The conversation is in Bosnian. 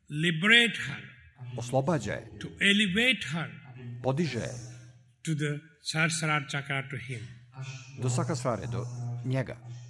liberate her, oslobađa je, to elevate her podiže je to the Sahasrara chakra to him. do Sahasrare, do njega.